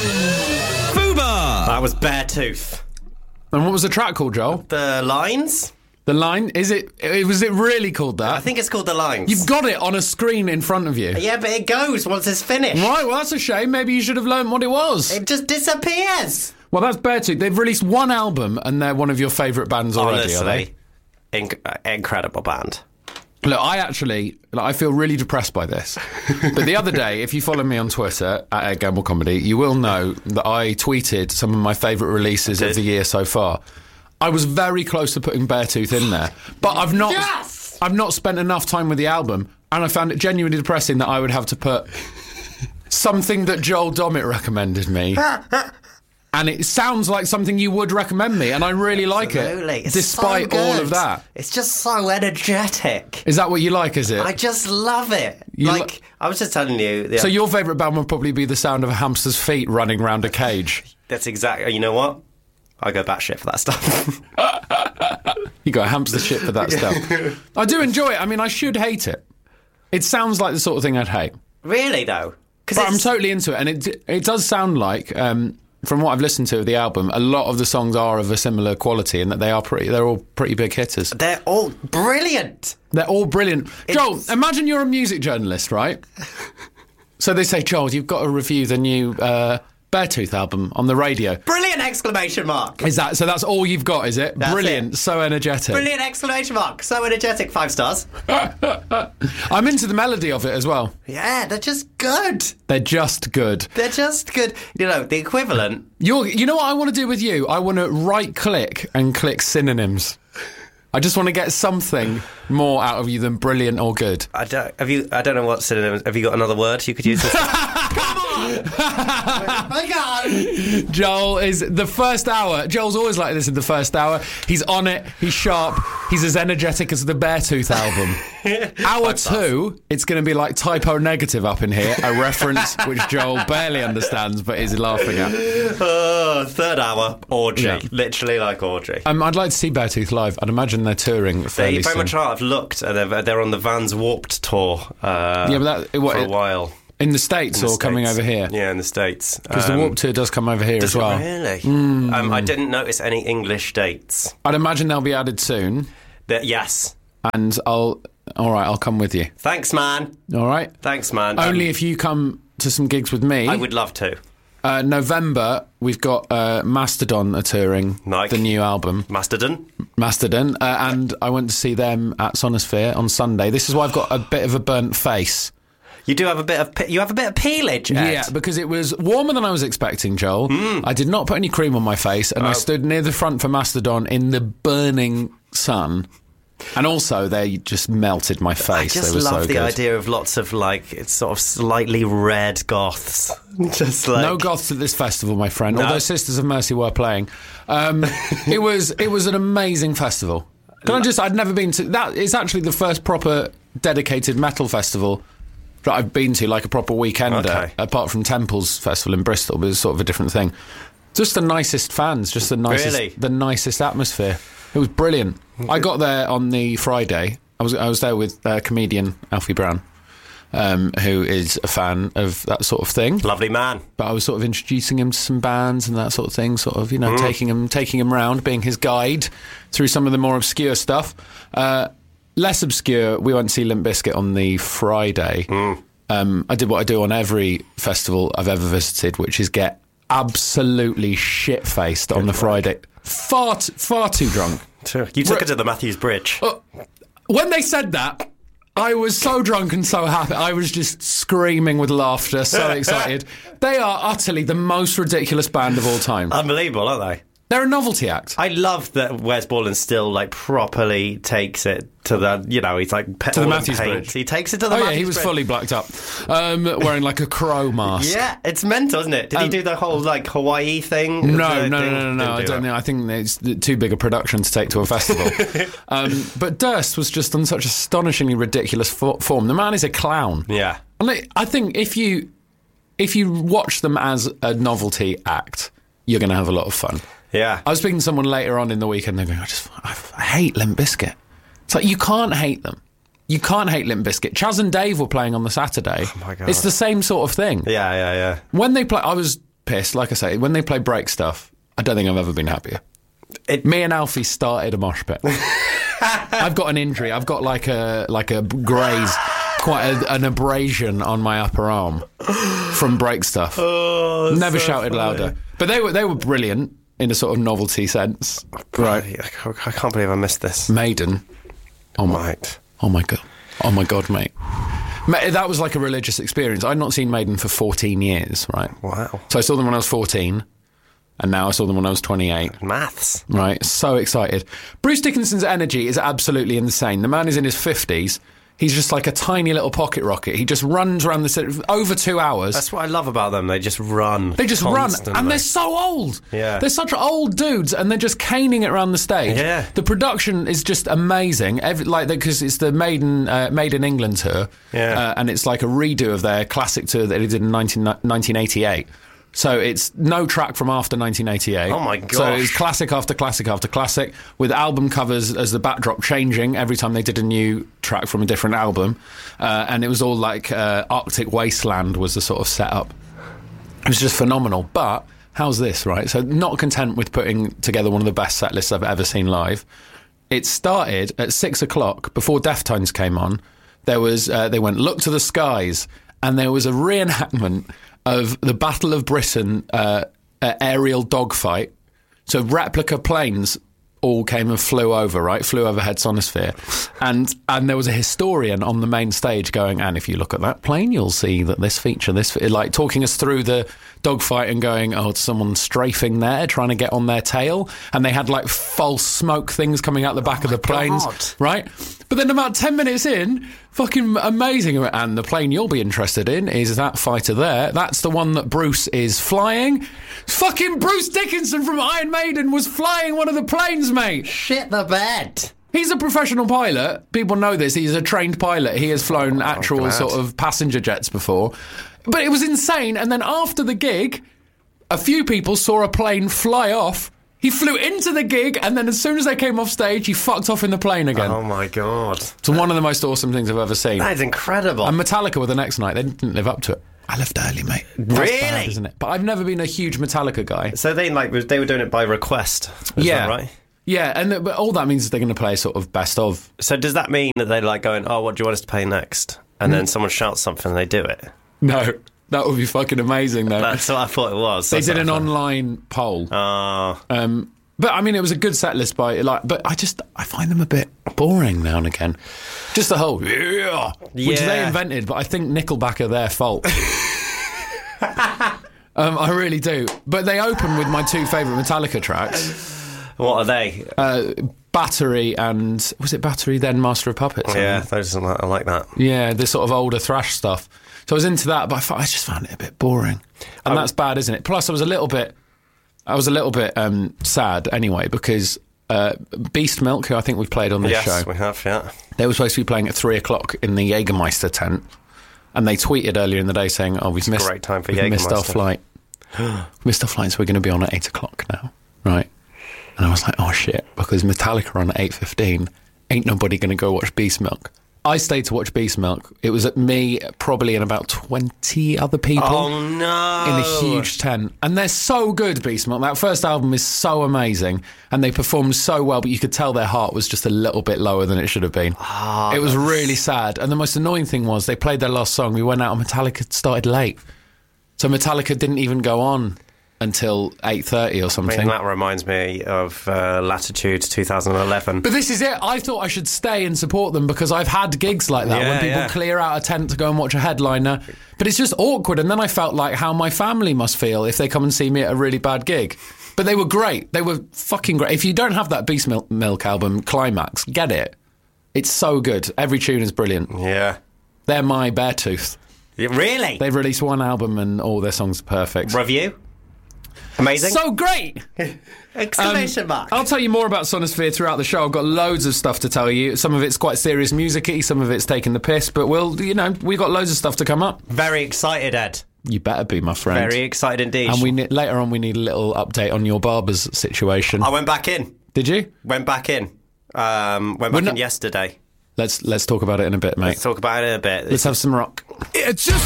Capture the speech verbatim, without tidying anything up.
Fubar! That was Beartooth. And what was the track called, Joel? The Lines? The Line? Is it, was it really called that? I think it's called The Lines. You've got it on a screen in front of you. Yeah, but it goes once it's finished. Right, well, that's a shame. Maybe you should have learned what it was. It just disappears. Well, that's Beartooth. They've released one album and they're one of your favourite bands already, Honestly, are they? Inc- uh, incredible band. Look, I actually, like, I feel really depressed by this. But the other day, if you follow me on Twitter, at Ed Gamble Comedy, you will know that I tweeted some of my favourite releases of the year so far. I was very close to putting Beartooth in there, but I've not, Yes! I've not spent enough time with the album, and I found it genuinely depressing that I would have to put something that Joel Dommett recommended me. And it sounds like something you would recommend me, and I really like Absolutely. it, It's despite so all good. of that. It's just so energetic. Is that what you like, is it? I just love it. You like, lo- I was just telling you. The, So your favourite band would probably be the sound of a hamster's feet running round a cage. That's exactly. You know what? I go batshit for that stuff. You got a hamster shit for that stuff. I do enjoy it. I mean, I should hate it. It sounds like the sort of thing I'd hate. Really, though? But I'm totally into it. And it it does sound like, um, from what I've listened to of the album, a lot of the songs are of a similar quality and that they are pretty, they're all pretty big hitters. They're all brilliant. They're all brilliant. Joel, imagine you're a music journalist, right? So they say, Joel, you've got to review the new uh, Beartooth album on the radio. Brilliant exclamation mark. Is that so? That's all you've got, is it? That's Brilliant, it. so energetic. Brilliant exclamation mark. So energetic. Five stars. I'm into the melody of it as well. Yeah, they're just good. They're just good. They're just good. You know, the equivalent. You're, you know what I want to do with you? I want to right-click and click synonyms. I just want to get something more out of you than brilliant or good. I don't. Have you? I don't know what synonyms. Have you got another word you could use? Come on! My God! Joel is the first hour. Joel's always like this in the first hour. He's on it. He's sharp. He's as energetic as the Beartooth album. Hour two, it's going to be like typo negative up in here, a reference which Joel barely understands but is laughing at. Oh, third hour orgy, Yeah. literally like orgy. Um, I'd like to see Beartooth live. I'd imagine they're touring fairly They very soon. much are. I've looked. Uh, they're, they're on the Vans Warped tour. Uh, Yeah, but that- what- for a while. In the States In the or coming States. over here? Yeah, in the States. Because Um, the Warp Tour does come over here does as it well. Really? Mm. Um, I didn't notice any English dates. I'd imagine they'll be added soon. That yes. And I'll... All right, I'll come with you. Thanks, man. All right? Thanks, man. Only Um, if you come to some gigs with me. I would love to. Uh, November, we've got uh, Mastodon are touring Nike. the new album. Mastodon. Mastodon. Uh, and I went to see them at Sonosphere on Sunday. This is why I've got a bit of a burnt face. You do have a bit of pe- you have a bit of peelage, Ed. Yeah, because it was warmer than I was expecting, Joel. Mm. I did not put any cream on my face, and I stood near the front for Mastodon in the burning sun. And also, they just melted my face. I just they were love so the good. idea of lots of like it's sort of slightly red goths. Just like No goths at this festival, my friend. No. Although Sisters of Mercy were playing, um, it was it was an amazing festival. Can I just? I'd never been to that. It's actually the first proper dedicated metal festival that I've been to, like a proper weekender, Okay. apart from Temple's festival in Bristol, but it's sort of a different thing. Just the nicest fans, just the nicest, Really? the nicest atmosphere. It was brilliant. I got there on the Friday. I was I was there with uh, comedian Alfie Brown, um, who is a fan of that sort of thing. lovely man. But I was sort of introducing him to some bands and that sort of thing, sort of, you know, taking him taking him round, being his guide through some of the more obscure stuff. Uh, less obscure, we went to see Limp Bizkit on the Friday. Um, I did what I do on every festival I've ever visited, which is get absolutely shit-faced on the Friday. Far, t- far too drunk. You took it to the Matthews Bridge. When they said that, I was so drunk and so happy. I was just screaming with laughter, so excited. They are utterly the most ridiculous band of all time. Unbelievable, aren't they? They're a novelty act. I love that Wes Borland still like properly takes it to the, you know, he's like pe- To the all in Matthews paint. Bridge. He takes it to the Oh, Matthews yeah, he was Bridge. fully blacked up, um, wearing like a crow mask. Yeah, it's mental, isn't it? Did he Um, do the whole like Hawaii thing? No, The no, no, thing? no, no, no. Didn't I do don't that. think. I think it's too big a production to take to a festival. um, but Durst was just on such astonishingly ridiculous fo- form. The man is a clown. Yeah. And I- I think if you if you watch them as a novelty act, you're going to have a lot of fun. Yeah. I was speaking to someone later on in the weekend. They're going, I just, I, I hate Limp Bizkit. It's like you can't hate them. You can't hate Limp Bizkit. Chaz and Dave were playing on the Saturday. Oh my God. It's the same sort of thing. Yeah, yeah, yeah. When they play, I was pissed. Like I say, when they play break stuff, I don't think I've ever been happier. It, Me and Alfie started a mosh pit. I've got an injury. I've got like a like a graze, quite a, an abrasion on my upper arm from break stuff. Oh, Never so shouted funny. louder. But they were they were brilliant in a sort of novelty sense. Right. I can't believe I missed this. Maiden. Oh my, Right. oh my God. Oh my God, mate. Mate, that was like a religious experience. I'd not seen Maiden for fourteen years, right? Wow. So I saw them when I was fourteen, and now I saw them when I was twenty-eight. Maths. Right, so excited. Bruce Dickinson's energy is absolutely insane. The man is in his fifties. He's just like a tiny little pocket rocket. He just runs around the city over two hours. That's what I love about them. They just run. They just constantly. run, and they're so old. Yeah. They're such old dudes, and they're just caning it around the stage. Yeah. The production is just amazing. Every, like because it's the Maiden uh, Made in England tour. Yeah. Uh, and it's like a redo of their classic tour that they did in nineteen eighty-eight. So it's no track from after nineteen eighty-eight. Oh my So gosh. it's classic after classic after classic, with album covers as the backdrop changing every time they did a new track from a different album. Uh, and it was all like uh, Arctic Wasteland was the sort of setup. It was just phenomenal. But how's this, right? So not content with putting together one of the best set lists I've ever seen live, it started at six o'clock before Deftones came on. There was uh, they went Look to the Skies, and there was a reenactment of the Battle of Britain uh, uh, aerial dogfight. So replica planes all came and flew over, right? Flew over Sonosphere. And and there was a historian on the main stage going, and if you look at that plane, you'll see that this feature, this like talking us through the dogfight and going, oh, it's someone strafing there, trying to get on their tail. And they had like false smoke things coming out the back Oh of the planes, God. right? But then about ten minutes in, fucking amazing. And the plane you'll be interested in is that fighter there. That's the one that Bruce is flying. Fucking Bruce Dickinson from Iron Maiden was flying one of the planes, mate. Shit the bed. He's a professional pilot. People know this. He's a trained pilot. He has flown actual glad. sort of passenger jets before. But it was insane. And then after the gig, a few people saw a plane fly off. He flew into the gig, and then as soon as they came off stage, he fucked off in the plane again. Oh my God. It's one of the most awesome things I've ever seen. That is incredible. And Metallica were the next night. They didn't live up to it. I left early, mate. That's Really? bad, isn't it? But I've never been a huge Metallica guy. So they like they were doing it by request. Is yeah, that right? Yeah, and th- but all that means is they're going to play a sort of best of. So does that mean that they're like going, oh, what do you want us to play next? And then someone shouts something and they do it? No, that would be fucking amazing, though. That's what I thought it was. They That's did what an I thought. online poll. Oh. Um, but I mean, it was a good set list by like. But I just I find them a bit boring now and again. Just the whole yeah, which they Yeah. invented, but I think Nickelback are their fault. um, I really do. But they open with my two favourite Metallica tracks. What are they? Uh, Battery and was it Battery then Master of Puppets? Yeah, those are like, I like that. Yeah, this sort of older thrash stuff. So I was into that, but I, thought, I just found it a bit boring, and Um, that's bad, isn't it? Plus, I was a little bit, I was a little bit um, sad anyway because uh, Beast Milk, who I think we've played on this Yes, show, we have, yeah. they were supposed to be playing at three o'clock in the Jägermeister tent, and they tweeted earlier in the day saying, "Oh, we've missed, great time for we've missed our Jägermeister. flight, missed our flight, so we're going to be on at eight o'clock now, right?" And I was like, oh shit, because Metallica are on at eight fifteen, ain't nobody going to go watch Beast Milk. I stayed to watch Beast Milk. It was at me, probably, and about twenty other people. Oh, no. In a huge tent. And they're so good, Beast Milk. That first album is so amazing, and they performed so well, but you could tell their heart was just a little bit lower than it should have been. Oh, it was really sad. And the most annoying thing was they played their last song. We went out and Metallica started late. So Metallica didn't even go on until eight thirty or I something. mean, that reminds me of uh, Latitude twenty eleven. But this is it. I thought I should stay and support them because I've had gigs like that Yeah, when people yeah. clear out a tent to go and watch a headliner. But it's just awkward. And then I felt like how my family must feel if they come and see me at a really bad gig. But they were great. They were fucking great. If you don't have that Beast Milk, Milk album, Climax, get it. It's so good. Every tune is brilliant. Yeah. They're my Beartooth. Yeah, really? They've released one album and all their songs are perfect. Review? Amazing. So great! Exclamation Um, mark. I'll tell you more about Sonosphere throughout the show. I've got loads of stuff to tell you. Some of it's quite serious music-y, some of it's taking the piss, but we'll, you know, we've got loads of stuff to come up. Very excited, Ed. You better be, my friend. Very excited indeed. And we ne- later on, we need a little update on your barber's situation. I went back in. Did you? Went back in. Um, went back not- in yesterday. Let's let's talk about it in a bit, mate. Let's talk about it in a bit. Let's have some rock. It just